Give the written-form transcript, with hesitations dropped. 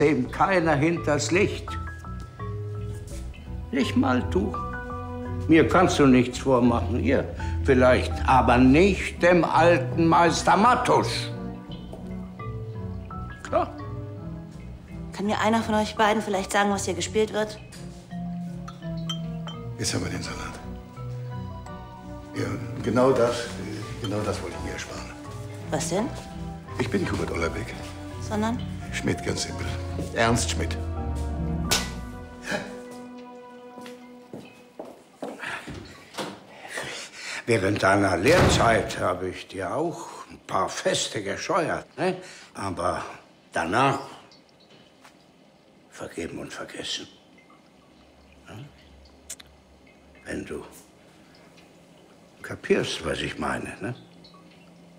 dem keiner hinters Licht. Nicht mal du. Mir kannst du nichts vormachen, ihr vielleicht, aber nicht dem alten Meister Mattusch. Klar. Kann mir einer von euch beiden vielleicht sagen, was hier gespielt wird? Jetzt haben wir den Salat. Ja, genau das wollte ich mir ersparen. Was denn? Ich bin nicht Hubert Ollerbeck. Sondern? Schmidt, ganz simpel. Ernst Schmidt. Während deiner Lehrzeit habe ich dir auch ein paar Feste gescheuert, ne? Aber danach vergeben und vergessen. Ja? Wenn du kapierst, was ich meine, ne?